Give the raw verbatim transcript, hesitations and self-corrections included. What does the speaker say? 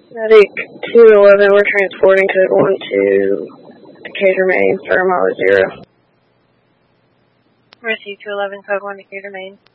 Medic two eleven, we're transporting code one to Decatur, Maine for Mile Zero. Mercy two eleven, code one, Decatur, Maine.